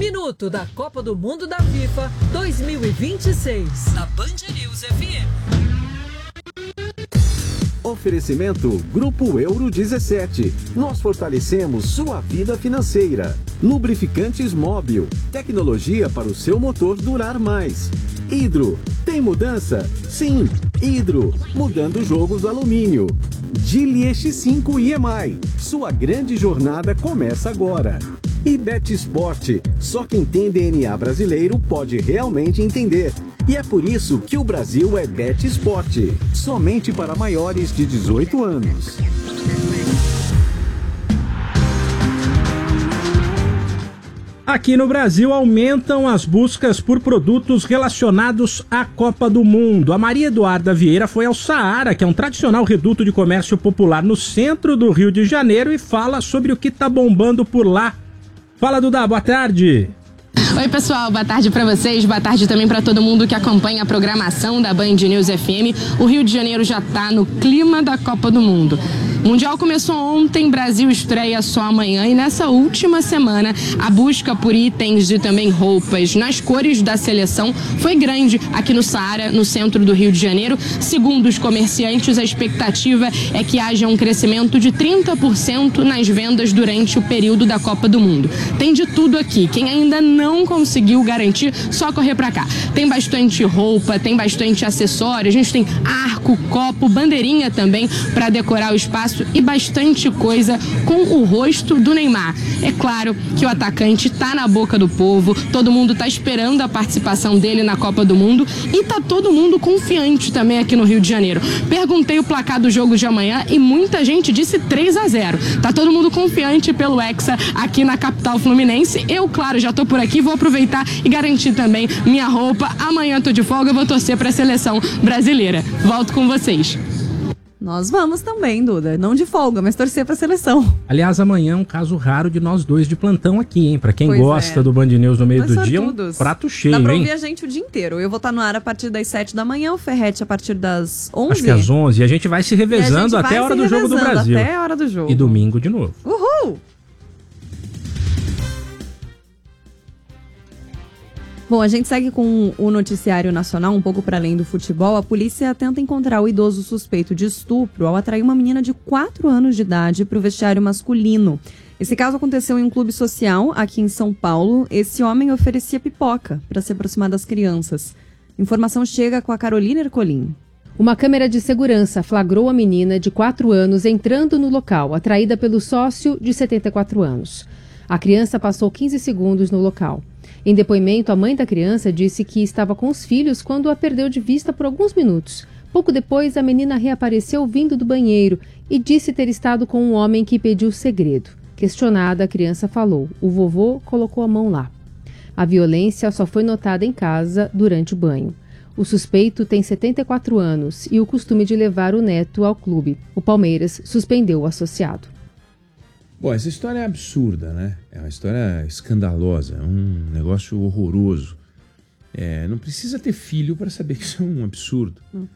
Minuto da Copa do Mundo da FIFA 2026. Na Band News FM. Oferecimento Grupo Euro 17. Nós fortalecemos sua vida financeira. Lubrificantes Móbil. Tecnologia para o seu motor durar mais. Hidro. Tem mudança? Sim. Hidro. Mudando jogos do alumínio. Geely X5 EMI. Sua grande jornada começa agora. E Bet Sport. Só quem tem DNA brasileiro pode realmente entender. E é por isso que o Brasil é Bet Sport. Somente para maiores de 18 anos. Aqui no Brasil aumentam as buscas por produtos relacionados à Copa do Mundo. A Maria Eduarda Vieira foi ao Saara, que é um tradicional reduto de comércio popular no centro do Rio de Janeiro, e fala sobre o que está bombando por lá. Fala, Duda, boa tarde. Oi, pessoal, boa tarde para vocês, boa tarde também para todo mundo que acompanha a programação da Band News FM. O Rio de Janeiro já está no clima da Copa do Mundo. O Mundial começou ontem, Brasil estreia só amanhã, e nessa última semana a busca por itens e também roupas nas cores da seleção foi grande aqui no Saara, no centro do Rio de Janeiro. Segundo os comerciantes, a expectativa é que haja um crescimento de 30% nas vendas durante o período da Copa do Mundo. Tem de tudo aqui. Quem ainda não conseguiu garantir, só correr pra cá. Tem bastante roupa, tem bastante acessório, a gente tem arco, copo, bandeirinha também para decorar o espaço e bastante coisa com o rosto do Neymar. É claro que o atacante tá na boca do povo, todo mundo tá esperando a participação dele na Copa do Mundo e tá todo mundo confiante também aqui no Rio de Janeiro. Perguntei o placar do jogo de amanhã e muita gente disse 3-0. Tá todo mundo confiante pelo Hexa aqui na capital fluminense. Eu, claro, já tô por aqui, vou aproveitar e garantir também minha roupa. Amanhã tô de folga, vou torcer pra seleção brasileira. Volto com vocês. Nós vamos também, Duda. Não de folga, mas torcer pra seleção. Aliás, amanhã é um caso raro de nós dois de plantão aqui, hein? Pra quem gosta do Band News no meio do dia, é um prato cheio, hein? Dá pra ouvir a gente o dia inteiro. Eu vou estar no ar a partir das 7 da manhã, o Ferretti a partir das 11. Acho que às 11. E a gente vai se revezando até a hora do jogo do Brasil. Até a hora do jogo. E domingo de novo. Uhul! Bom, a gente segue com o noticiário nacional, um pouco para além do futebol. A polícia tenta encontrar o idoso suspeito de estupro ao atrair uma menina de 4 anos de idade para o vestiário masculino. Esse caso aconteceu em um clube social aqui em São Paulo. Esse homem oferecia pipoca para se aproximar das crianças. Informação chega com a Carolina Ercolim. Uma câmera de segurança flagrou a menina de 4 anos entrando no local, atraída pelo sócio de 74 anos. A criança passou 15 segundos no local. Em depoimento, a mãe da criança disse que estava com os filhos quando a perdeu de vista por alguns minutos. Pouco depois, a menina reapareceu vindo do banheiro e disse ter estado com um homem que pediu segredo. Questionada, a criança falou: "O vovô colocou a mão lá." A violência só foi notada em casa durante o banho. O suspeito tem 74 anos e o costume de levar o neto ao clube. O Palmeiras suspendeu o associado. Bom, essa história é absurda, né? É uma história escandalosa, é um negócio horroroso. Não precisa ter filho para saber que isso é um absurdo.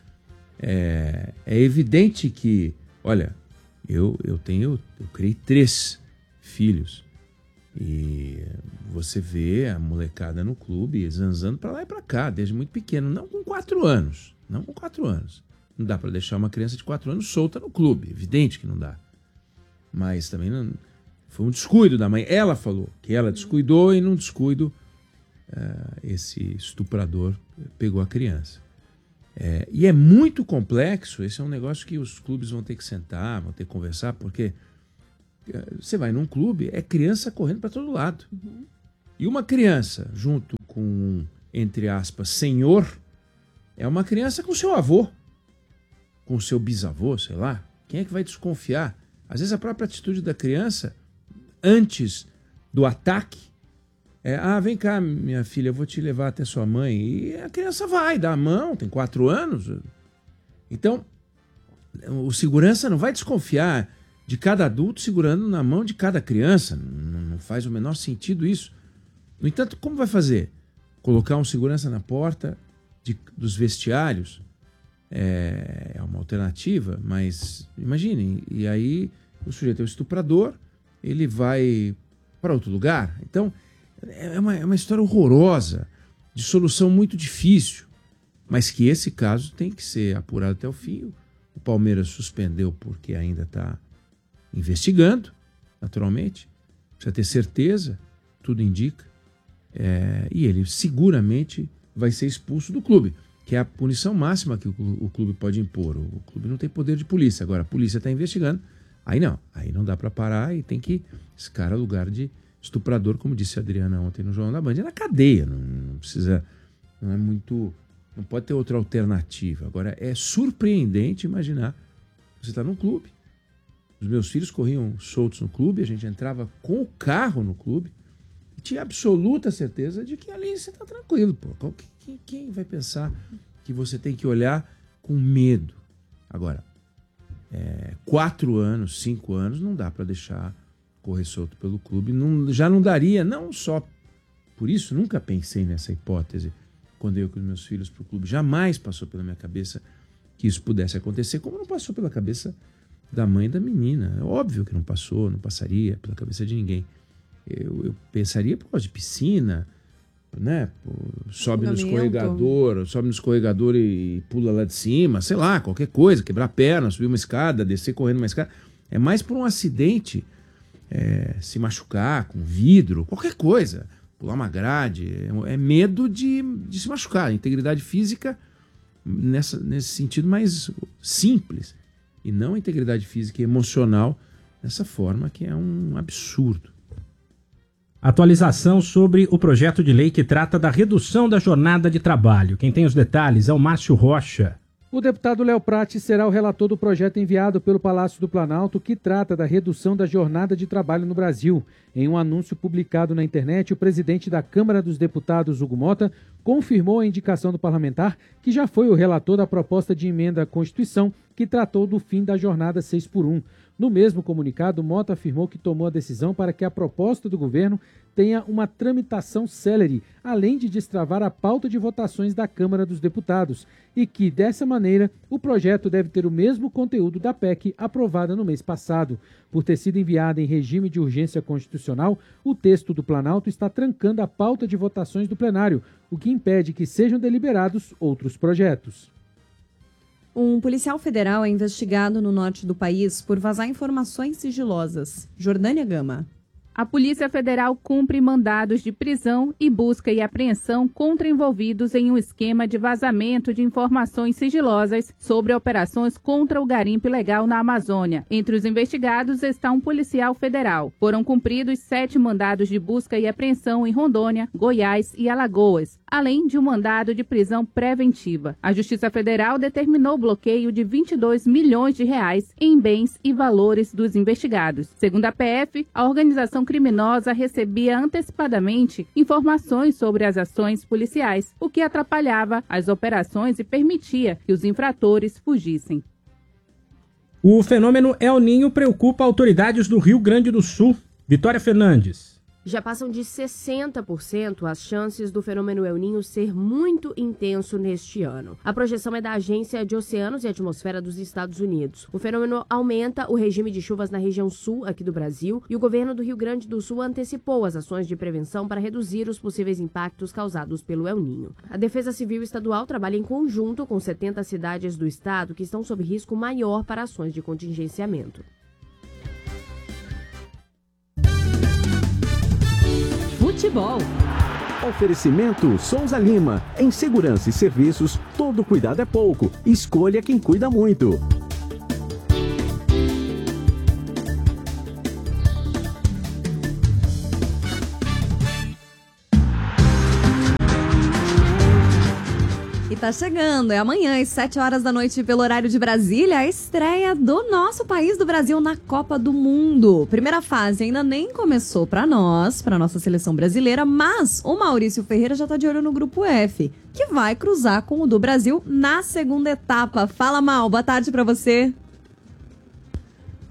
É evidente que, olha, eu criei 3 filhos e você vê a molecada no clube zanzando para lá e para cá, desde muito pequeno, não com 4 anos. Não dá para deixar uma criança de 4 anos solta no clube, evidente que não dá. Mas também não, foi um descuido da mãe. Ela falou que ela descuidou e num descuido esse estuprador pegou a criança. E é muito complexo, esse é um negócio que os clubes vão ter que sentar, vão ter que conversar, porque você vai num clube, é criança correndo para todo lado. Uhum. E uma criança junto com um, entre aspas, senhor, é uma criança com seu avô, com seu bisavô, sei lá. Quem é que vai desconfiar? Às vezes a própria atitude da criança, antes do ataque, vem cá, minha filha, eu vou te levar até sua mãe. E a criança vai, dá a mão, tem 4 anos. Então, o segurança não vai desconfiar de cada adulto segurando na mão de cada criança. Não faz o menor sentido isso. No entanto, como vai fazer? Colocar um segurança na porta dos vestiários? É uma alternativa, mas imaginem, e aí o sujeito é o estuprador, ele vai para outro lugar. Então, É uma história horrorosa, de solução muito difícil, mas que esse caso tem que ser apurado até o fim. O Palmeiras suspendeu porque ainda está investigando, naturalmente, precisa ter certeza, tudo indica, e ele seguramente vai ser expulso do clube, que é a punição máxima que o clube pode impor. O clube não tem poder de polícia, agora a polícia está investigando, aí não dá para parar e tem que, esse cara é lugar de estuprador, como disse a Adriana ontem no Jornal da Band, é na cadeia, não precisa, não é muito, não pode ter outra alternativa. Agora, é surpreendente imaginar você está num clube. Os meus filhos corriam soltos no clube, a gente entrava com o carro no clube e tinha absoluta certeza de que ali você está tranquilo. Pô. Quem vai pensar que você tem que olhar com medo? Agora, 4 anos, 5 anos, não dá para deixar correr solto pelo clube. Já não daria, não só por isso, nunca pensei nessa hipótese quando eu ia com os meus filhos para o clube. Jamais passou pela minha cabeça que isso pudesse acontecer, como não passou pela cabeça da mãe da menina. É óbvio que não passaria pela cabeça de ninguém. Eu pensaria por causa de piscina, né? Sobe no escorregador e pula lá de cima, sei lá, qualquer coisa, quebrar a perna, subir uma escada, descer correndo uma escada. É mais por um acidente, se machucar com vidro, qualquer coisa, pular uma grade. É medo de se machucar. A integridade física, nesse sentido mais simples. E não a integridade física e emocional dessa forma, que é um absurdo. Atualização sobre o projeto de lei que trata da redução da jornada de trabalho. Quem tem os detalhes é o Márcio Rocha. O deputado Léo Prates será o relator do projeto enviado pelo Palácio do Planalto que trata da redução da jornada de trabalho no Brasil. Em um anúncio publicado na internet, o presidente da Câmara dos Deputados, Hugo Mota, confirmou a indicação do parlamentar, que já foi o relator da proposta de emenda à Constituição que tratou do fim da jornada 6x1. No mesmo comunicado, Mota afirmou que tomou a decisão para que a proposta do governo tenha uma tramitação célere, além de destravar a pauta de votações da Câmara dos Deputados, e que, dessa maneira, o projeto deve ter o mesmo conteúdo da PEC aprovada no mês passado. Por ter sido enviada em regime de urgência constitucional, o texto do Planalto está trancando a pauta de votações do plenário, o que impede que sejam deliberados outros projetos. Um policial federal é investigado no norte do país por vazar informações sigilosas. Jordânia Gama. A Polícia Federal cumpre mandados de prisão e busca e apreensão contra envolvidos em um esquema de vazamento de informações sigilosas sobre operações contra o garimpo ilegal na Amazônia. Entre os investigados está um policial federal. Foram cumpridos 7 mandados de busca e apreensão em Rondônia, Goiás e Alagoas, além de um mandado de prisão preventiva. A Justiça Federal determinou o bloqueio de 22 milhões de reais em bens e valores dos investigados. Segundo a PF, a organização criminosa recebia antecipadamente informações sobre as ações policiais, o que atrapalhava as operações e permitia que os infratores fugissem. O fenômeno El Niño preocupa autoridades do Rio Grande do Sul. Vitória Fernandes. Já passam de 60% as chances do fenômeno El Niño ser muito intenso neste ano. A projeção é da Agência de Oceanos e Atmosfera dos Estados Unidos. O fenômeno aumenta o regime de chuvas na região sul aqui do Brasil e o governo do Rio Grande do Sul antecipou as ações de prevenção para reduzir os possíveis impactos causados pelo El Niño. A Defesa Civil Estadual trabalha em conjunto com 70 cidades do estado que estão sob risco maior para ações de contingenciamento. Futebol. Oferecimento Souza Lima. Em segurança e serviços, todo cuidado é pouco. Escolha quem cuida muito. E tá chegando, é amanhã às 7 horas da noite pelo horário de Brasília, a estreia do nosso país do Brasil na Copa do Mundo. Primeira fase ainda nem começou pra nossa seleção brasileira, mas o Maurício Ferreira já tá de olho no grupo F, que vai cruzar com o do Brasil na segunda etapa. Fala, Mal, boa tarde pra você.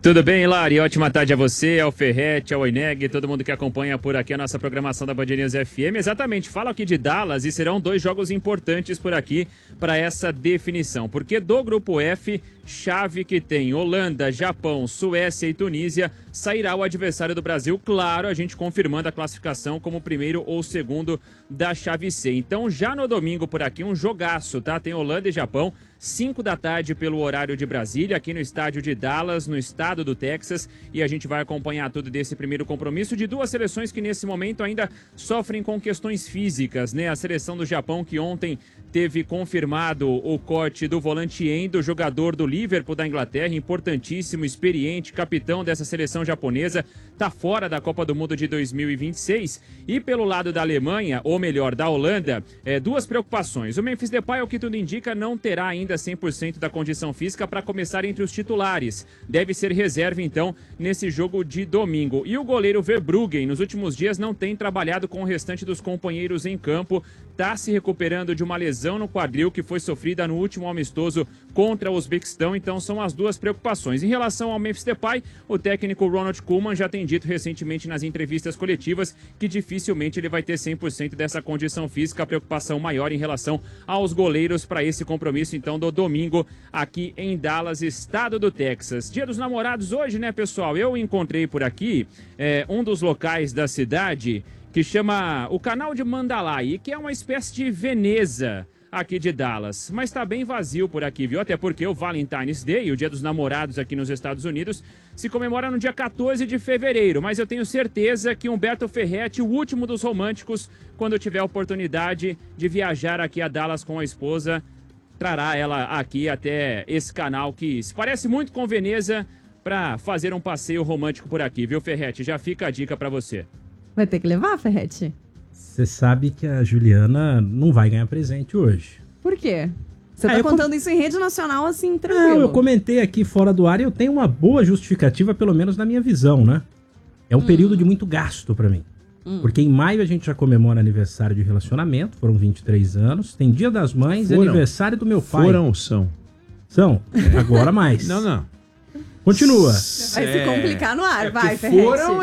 Tudo bem, Hilari? Ótima tarde a você, ao Ferretti, ao Oineg, todo mundo que acompanha por aqui a nossa programação da Band News FM. Exatamente, falo aqui de Dallas e serão 2 jogos importantes por aqui para essa definição. Porque do grupo F, chave que tem Holanda, Japão, Suécia e Tunísia, sairá o adversário do Brasil, claro, a gente confirmando a classificação como primeiro ou segundo da chave C. Então já no domingo por aqui um jogaço, tá? Tem Holanda e Japão, 5 da tarde pelo horário de Brasília, aqui no estádio de Dallas, no estado do Texas, e a gente vai acompanhar tudo desse primeiro compromisso de 2 seleções que nesse momento ainda sofrem com questões físicas, né? A seleção do Japão que ontem teve confirmado o corte do volante Endo, jogador do Liverpool da Inglaterra, importantíssimo, experiente, capitão dessa seleção japonesa, tá fora da Copa do Mundo de 2026. E pelo lado da Alemanha, ou melhor, da Holanda, 2 preocupações. O Memphis Depay, ao que tudo indica, não terá ainda 100% da condição física para começar entre os titulares. Deve ser reserva, então, nesse jogo de domingo. E o goleiro Verbruggen, nos últimos dias, não tem trabalhado com o restante dos companheiros em campo, tá se recuperando de uma lesão no quadril que foi sofrida no último amistoso contra o Uzbequistão, então são as 2 preocupações. Em relação ao Memphis Depay, o técnico Ronald Koeman já tem dito recentemente nas entrevistas coletivas que dificilmente ele vai ter 100% dessa condição física, a preocupação maior em relação aos goleiros para esse compromisso, então, do domingo aqui em Dallas, estado do Texas. Dia dos Namorados hoje, né, pessoal? Eu encontrei por aqui um dos locais da cidade que chama o Canal de Mandalay, que é uma espécie de Veneza aqui de Dallas, mas tá bem vazio por aqui, viu? Até porque o Valentine's Day, o Dia dos Namorados aqui nos Estados Unidos, se comemora no dia 14 de fevereiro, mas eu tenho certeza que Humberto Ferretti, o último dos românticos, quando tiver a oportunidade de viajar aqui a Dallas com a esposa, trará ela aqui até esse canal que se parece muito com Veneza para fazer um passeio romântico por aqui, viu, Ferretti? Já fica a dica para você. Vai ter que levar, Ferretti? Você sabe que a Juliana não vai ganhar presente hoje. Por quê? Você tá contando isso em rede nacional, assim, tranquilo? Não, eu comentei aqui fora do ar e eu tenho uma boa justificativa, pelo menos na minha visão, né? É um período de muito gasto pra mim. Porque em maio a gente já comemora aniversário de relacionamento, foram 23 anos. Tem Dia das Mães e aniversário do meu pai. Foram ou são? São, agora mais. Não. Continua. Vai se complicar no ar, vai, Ferretti. Foram,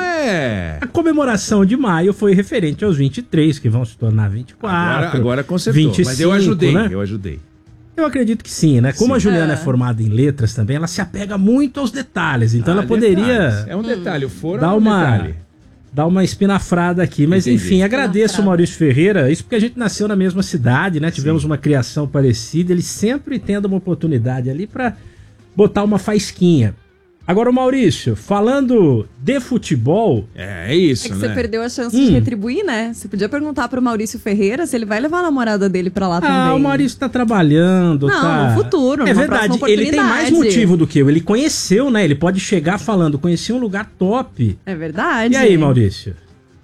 A comemoração de maio foi referente aos 23, que vão se tornar 24. Agora consertou, 25, mas eu ajudei, né? Eu acredito que sim, né? Como a Juliana é formada em letras também, ela se apega muito aos detalhes. Então ela poderia... Detalhes. É um detalhe, o foro dar é um detalhe. Dar uma espinafrada aqui. Mas enfim, agradeço o Maurício Ferreira. Isso porque a gente nasceu na mesma cidade, né? Tivemos uma criação parecida. Ele sempre tendo uma oportunidade ali pra botar uma faísquinha. Agora, o Maurício, falando de futebol... É isso, né? É que você perdeu a chance de retribuir, né? Você podia perguntar pro Maurício Ferreira se ele vai levar a namorada dele pra lá também. Ah, o Maurício tá trabalhando, Não, no futuro, É verdade, ele tem mais motivo do que eu. Ele conheceu, né? Ele pode chegar falando, conheci um lugar top. É verdade. E aí, Maurício?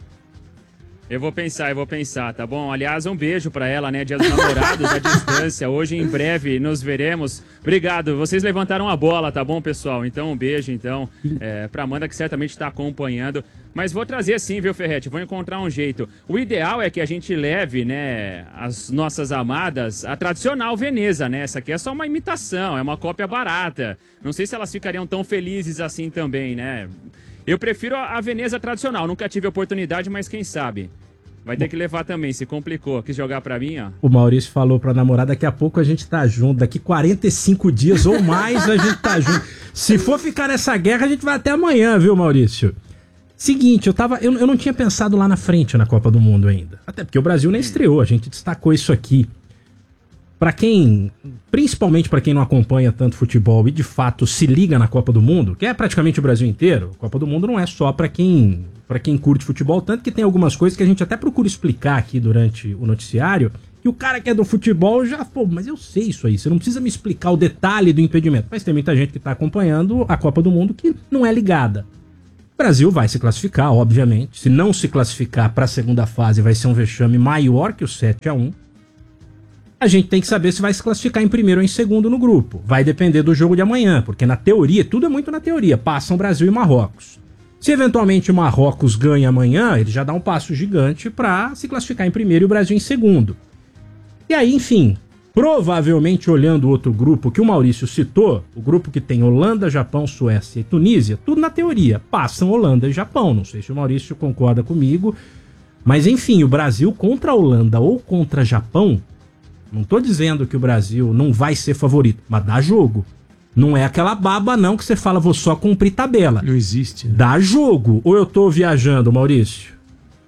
Eu vou pensar, tá bom? Aliás, um beijo pra ela, né? Dia dos Namorados, à distância. Hoje, em breve, nos veremos. Obrigado. Vocês levantaram a bola, tá bom, pessoal? Então, um beijo, então, pra Amanda, que certamente tá acompanhando. Mas vou trazer sim, viu, Ferretti? Vou encontrar um jeito. O ideal é que a gente leve, né, as nossas amadas, a tradicional Veneza, né? Essa aqui é só uma imitação, é uma cópia barata. Não sei se elas ficariam tão felizes assim também, né? Eu prefiro a Veneza tradicional, nunca tive oportunidade, mas quem sabe. Vai ter que levar também, se complicou. Quis jogar pra mim, ó. O Maurício falou pra namorada, daqui a pouco a gente tá junto. Daqui 45 dias ou mais a gente tá junto. Se for ficar nessa guerra, a gente vai até amanhã, viu, Maurício? Seguinte, eu não tinha pensado lá na frente na Copa do Mundo ainda. Até porque o Brasil nem estreou, a gente destacou isso aqui. Pra quem, principalmente pra quem não acompanha tanto futebol e de fato se liga na Copa do Mundo, que é praticamente o Brasil inteiro, a Copa do Mundo não é só pra quem curte futebol, tanto que tem algumas coisas que a gente até procura explicar aqui durante o noticiário, que o cara que é do futebol já, pô, mas eu sei isso aí, você não precisa me explicar o detalhe do impedimento. Mas tem muita gente que tá acompanhando a Copa do Mundo que não é ligada. O Brasil vai se classificar, obviamente. Se não se classificar pra segunda fase, vai ser um vexame maior que o 7-1. A gente tem que saber se vai se classificar em primeiro ou em segundo no grupo. Vai depender do jogo de amanhã, porque na teoria, tudo é muito na teoria, passam Brasil e Marrocos. Se eventualmente o Marrocos ganha amanhã, ele já dá um passo gigante para se classificar em primeiro e o Brasil em segundo. E aí, enfim, provavelmente olhando outro grupo que o Maurício citou, o grupo que tem Holanda, Japão, Suécia e Tunísia, tudo na teoria, passam Holanda e Japão. Não sei se o Maurício concorda comigo, mas enfim, o Brasil contra a Holanda ou contra Japão, não tô dizendo que o Brasil não vai ser favorito, mas dá jogo. Não é aquela baba não que você fala, vou só cumprir tabela. Não existe. Né? Dá jogo. Ou eu tô viajando, Maurício?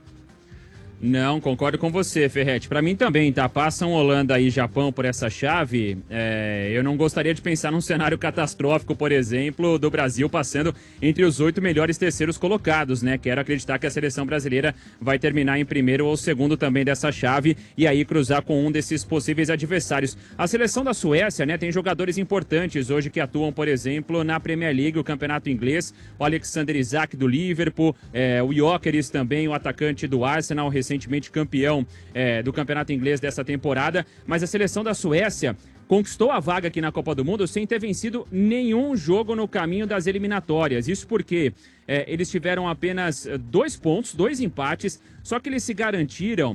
Não, concordo com você, Ferretti. Pra mim também, tá? Passam Holanda e Japão por essa chave. Eu não gostaria de pensar num cenário catastrófico, por exemplo, do Brasil passando entre os 8 melhores terceiros colocados, né? Quero acreditar que a seleção brasileira vai terminar em primeiro ou segundo também dessa chave e aí cruzar com um desses possíveis adversários. A seleção da Suécia, né, tem jogadores importantes hoje que atuam, por exemplo, na Premier League, o campeonato inglês. O Alexander Isak do Liverpool, o Gyökeres também, o atacante do Arsenal, recentemente campeão do campeonato inglês dessa temporada, mas a seleção da Suécia conquistou a vaga aqui na Copa do Mundo sem ter vencido nenhum jogo no caminho das eliminatórias. Isso porque eles tiveram apenas 2 pontos, 2 empates, só que eles se garantiram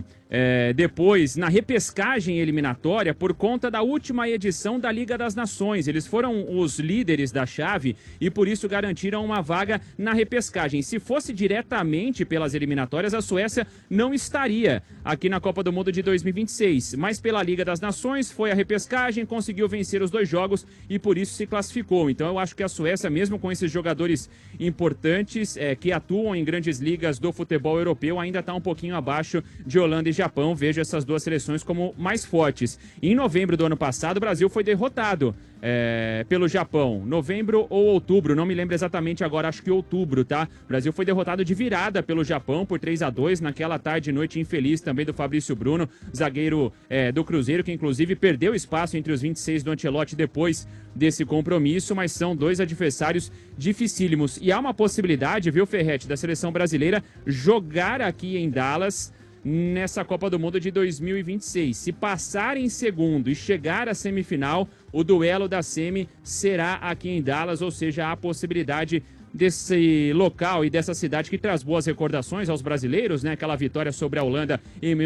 depois na repescagem eliminatória por conta da última edição da Liga das Nações. Eles foram os líderes da chave e por isso garantiram uma vaga na repescagem. Se fosse diretamente pelas eliminatórias, a Suécia não estaria aqui na Copa do Mundo de 2026. Mas pela Liga das Nações foi a repescagem, conseguiu vencer os 2 jogos e por isso se classificou. Então eu acho que a Suécia, mesmo com esses jogadores importantes que atuam em grandes ligas do futebol europeu, ainda está um pouquinho abaixo de Holanda e Japão. Vejo essas 2 seleções como mais fortes. Em novembro do ano passado, o Brasil foi derrotado pelo Japão. Novembro ou outubro, não me lembro exatamente agora, acho que outubro, tá? O Brasil foi derrotado de virada pelo Japão por 3-2 naquela tarde e noite infeliz também do Fabrício Bruno, zagueiro do Cruzeiro, que inclusive perdeu espaço entre os 26 do Ancelotti depois desse compromisso, mas são 2 adversários dificílimos. E há uma possibilidade, viu, Ferretti, da seleção brasileira jogar aqui em Dallas nessa Copa do Mundo de 2026. Se passar em segundo e chegar à semifinal, o duelo da semi será aqui em Dallas, ou seja, há a possibilidade desse local e dessa cidade que traz boas recordações aos brasileiros, né? Aquela vitória sobre a Holanda em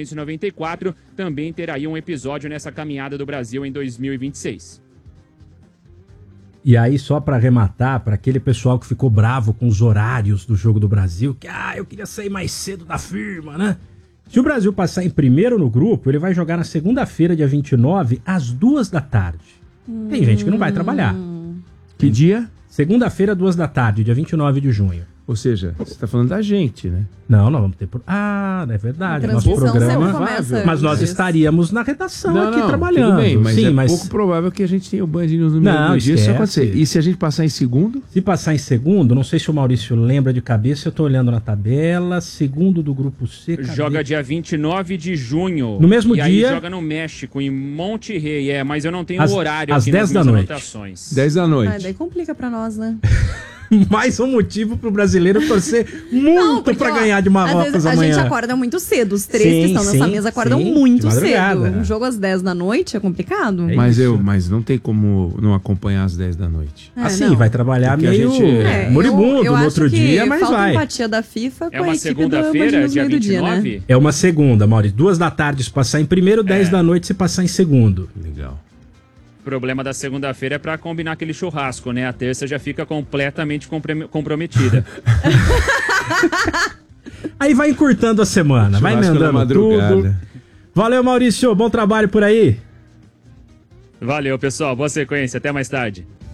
1994, também ter aí um episódio nessa caminhada do Brasil em 2026. E aí, só para arrematar, para aquele pessoal que ficou bravo com os horários do Jogo do Brasil, que eu queria sair mais cedo da firma, né? Se o Brasil passar em primeiro no grupo, ele vai jogar na segunda-feira, dia 29, às 2 da tarde. Tem gente que não vai trabalhar. Que dia? Segunda-feira, 2 da tarde, dia 29 de junho. Ou seja, você está falando da gente, né? Não, nós vamos ter... é verdade. Nosso programa... Mas nós estaríamos na redação aqui trabalhando. Tudo bem, mas é pouco provável que a gente tenha o Band News no mesmo dia. Isso acontecer. E se a gente passar em segundo? Se passar em segundo, não sei se o Maurício lembra de cabeça, eu tô olhando na tabela, segundo do grupo C. Joga dia 29 de junho. No mesmo dia. E aí joga no México, em Monte Rey. Mas eu não tenho o horário às aqui 10 da noite. anotações. 10 da noite. Daí complica pra nós, né? Mais um motivo pro brasileiro torcer muito pra ganhar de Marrocos amanhã. A gente acorda muito cedo. Os 3 que estão nessa mesa acordam muito cedo. Um jogo às 10 da noite é complicado. Mas não tem como não acompanhar às 10 da noite. Vai trabalhar porque meio moribundo no outro dia, mas vai. Falta empatia da FIFA com a equipe do Band News dia 29? Dia, né? É uma segunda, Maurício. 2 da tarde se passar em primeiro, 10 da noite se passar em segundo. Legal. O problema da segunda-feira é pra combinar aquele churrasco, né? A terça já fica completamente comprometida. Aí vai encurtando a semana, vai emendando tudo. Valeu, Maurício. Bom trabalho por aí. Valeu, pessoal. Boa sequência. Até mais tarde.